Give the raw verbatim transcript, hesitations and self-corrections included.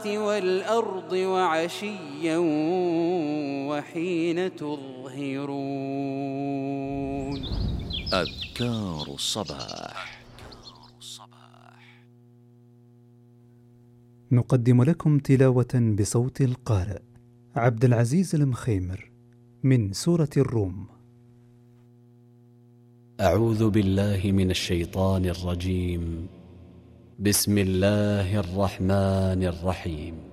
والأرض وعشيا وحين تظهرون. أذكار الصباح. نقدم لكم تلاوة بصوت القارئ عبد العزيز المخيمر من سورة الروم. أعوذ بالله من الشيطان الرجيم. بسم الله الرحمن الرحيم.